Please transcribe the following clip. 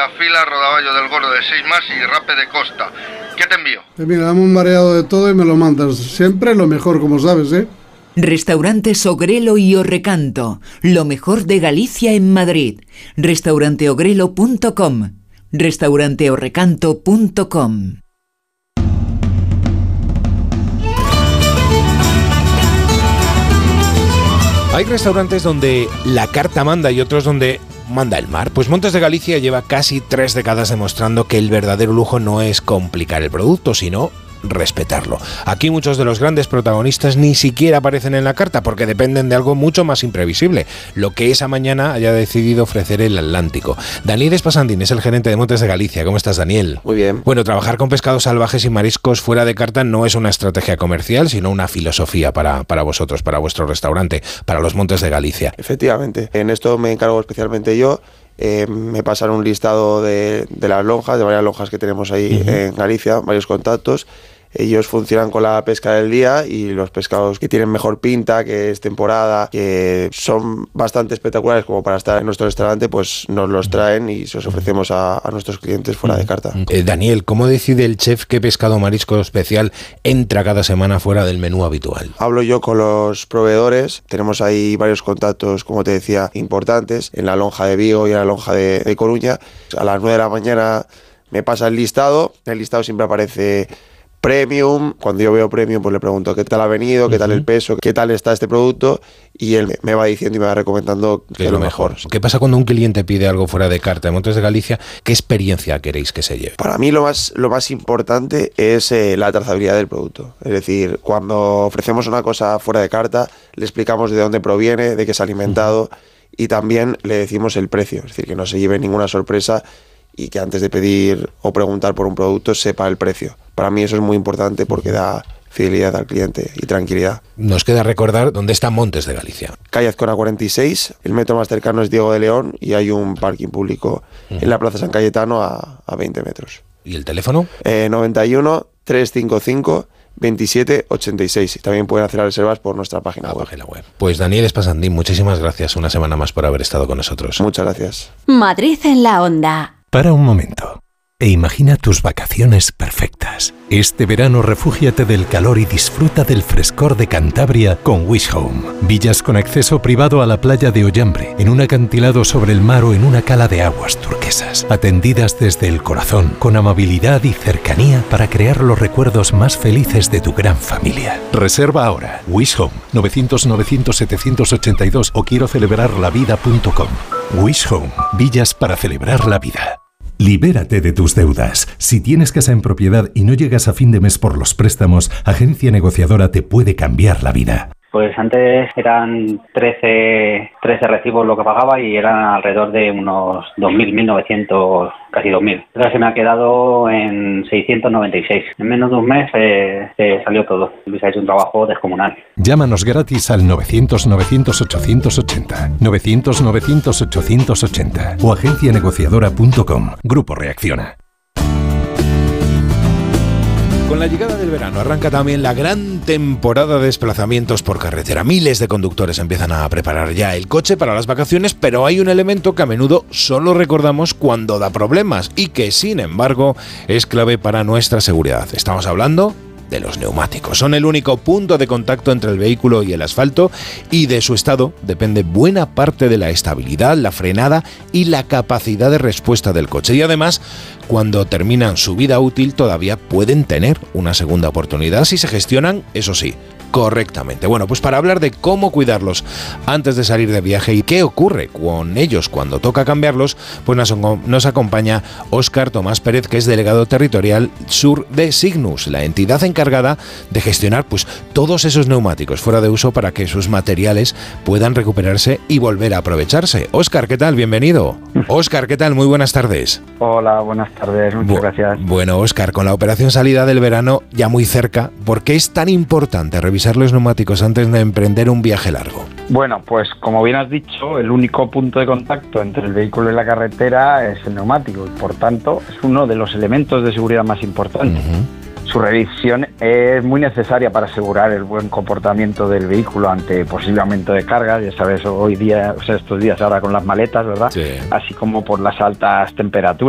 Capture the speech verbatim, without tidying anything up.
primera fila, rodaballo del gordo de seis más y rape de costa. ¿Qué te envío? Eh, mira, dame un mareado de todo y me lo mandas. Siempre lo mejor, como sabes, ¿eh? Restaurantes Ogrelo y Orrecanto, lo mejor de Galicia en Madrid. restaurante ogrelo punto com, restaurante orrecanto punto com. Hay restaurantes donde la carta manda y otros donde manda el mar. Pues Montes de Galicia lleva casi tres décadas demostrando que el verdadero lujo no es complicar el producto, sino respetarlo. Aquí muchos de los grandes protagonistas ni siquiera aparecen en la carta porque dependen de algo mucho más imprevisible, lo que esa mañana haya decidido ofrecer el Atlántico. Daniel Espasandín es el gerente de Montes de Galicia. ¿Cómo estás, Daniel? Muy bien. Bueno, trabajar con pescados salvajes y mariscos fuera de carta no es una estrategia comercial, sino una filosofía para, para vosotros, para vuestro restaurante, para los Montes de Galicia. Efectivamente. En esto me encargo especialmente yo. Eh, me pasan un listado de, de las lonjas, de varias lonjas que tenemos ahí uh-huh. en Galicia, varios contactos. Ellos funcionan con la pesca del día y los pescados que tienen mejor pinta, que es temporada, que son bastante espectaculares como para estar en nuestro restaurante, pues nos los traen y se los ofrecemos a, a nuestros clientes fuera de carta. Eh, Daniel, ¿cómo decide el chef qué pescado marisco especial entra cada semana fuera del menú habitual? Hablo yo con los proveedores, tenemos ahí varios contactos, como te decía, importantes, en la lonja de Vigo y en la lonja de, de Coruña. A las nueve de la mañana me pasa el listado, el listado siempre aparece Premium. Cuando yo veo Premium, pues le pregunto qué tal ha venido, qué tal el peso, qué tal está este producto, y él me va diciendo y me va recomendando que es lo mejor. ¿Qué pasa cuando un cliente pide algo fuera de carta de Montes de Galicia? ¿Qué experiencia queréis que se lleve? Para mí lo más, lo más importante es eh, la trazabilidad del producto. Es decir, cuando ofrecemos una cosa fuera de carta, le explicamos de dónde proviene, de qué se ha alimentado, uh-huh. y también le decimos el precio. Es decir, que no se lleve ninguna sorpresa y que antes de pedir o preguntar por un producto sepa el precio. Para mí eso es muy importante porque da fidelidad al cliente y tranquilidad. Nos queda recordar dónde está Montes de Galicia. Calle Azcona cuarenta y seis, el metro más cercano es Diego de León y hay un parking público uh-huh. en la Plaza San Cayetano a, a veinte metros. ¿Y el teléfono? Eh, noventa y uno, trescientos cincuenta y cinco, veintisiete ochenta y seis. También pueden hacer las reservas por nuestra página la web. página web. Pues Daniel Espasandín, muchísimas gracias una semana más por haber estado con nosotros. Muchas gracias. Madrid en la onda. Para un momento e imagina tus vacaciones perfectas. Este verano refúgiate del calor y disfruta del frescor de Cantabria con Wish Home. Villas con acceso privado a la playa de Ollambre, en un acantilado sobre el mar o en una cala de aguas turquesas. Atendidas desde el corazón, con amabilidad y cercanía para crear los recuerdos más felices de tu gran familia. Reserva ahora. Wish Home, novecientos novecientos setecientos ochenta y dos o quiero celebrar la vida punto com. Wish Home, villas para celebrar la vida. Libérate de tus deudas. Si tienes casa en propiedad y no llegas a fin de mes por los préstamos, Agencia Negociadora te puede cambiar la vida. Pues antes eran trece, trece recibos lo que pagaba y eran alrededor de unos dos mil, mil novecientos, casi dos mil. Ahora se me ha quedado en seiscientos noventa y seis. En menos de un mes eh, eh, salió todo. Luis ha hecho un trabajo descomunal. Llámanos gratis al novecientos, novecientos, ochocientos ochenta, novecientos, novecientos, ochocientos ochenta o agencia negociadora punto com. Grupo Reacciona. Con la llegada del verano arranca también la gran temporada de desplazamientos por carretera. Miles de conductores empiezan a preparar ya el coche para las vacaciones, pero hay un elemento que a menudo solo recordamos cuando da problemas y que, sin embargo, es clave para nuestra seguridad. Estamos hablando de los neumáticos. Son el único punto de contacto entre el vehículo y el asfalto y de su estado depende buena parte de la estabilidad, la frenada y la capacidad de respuesta del coche. Y además, cuando terminan su vida útil, todavía pueden tener una segunda oportunidad si se gestionan, eso sí, correctamente. Bueno, pues para hablar de cómo cuidarlos antes de salir de viaje y qué ocurre con ellos cuando toca cambiarlos, pues nos, nos acompaña Óscar Tomás Pérez, que es delegado territorial sur de Signus, la entidad encargada de gestionar pues todos esos neumáticos fuera de uso para que sus materiales puedan recuperarse y volver a aprovecharse. Óscar, ¿qué tal? Bienvenido. Óscar, ¿qué tal? Muy buenas tardes. Hola, buenas tardes. Muchas Bu- gracias. Bueno, Óscar, con la operación salida del verano ya muy cerca, ¿por qué es tan importante revisar los neumáticos antes de emprender un viaje largo? Bueno, pues como bien has dicho, el único punto de contacto entre el vehículo y la carretera es el neumático y por tanto es uno de los elementos de seguridad más importantes. Uh-huh. Su revisión es muy necesaria para asegurar el buen comportamiento del vehículo ante posible aumento de cargas, ya sabes, hoy día, o sea, estos días ahora con las maletas, ¿verdad? Sí. Así como por las altas temperaturas.